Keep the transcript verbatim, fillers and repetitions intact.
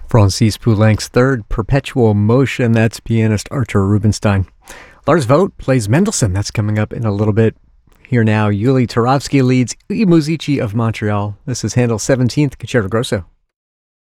Francis Poulenc's third, Perpetual Motion. That's pianist Artur Rubinstein. Lars Vogt plays Mendelssohn. That's coming up in a little bit. Here now, Yuli Turovsky leads I Musici of Montreal. This is Handel's seventeenth Concerto Grosso.